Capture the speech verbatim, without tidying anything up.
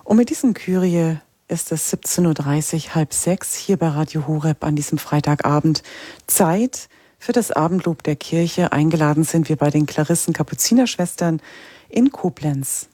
Und mit diesem Kyrie ist es siebzehn Uhr dreißig, halb sechs, hier bei Radio Horeb an diesem Freitagabend. Zeit für das Abendlob der Kirche. Eingeladen sind wir bei den Klarissen Kapuzinerschwestern in Koblenz.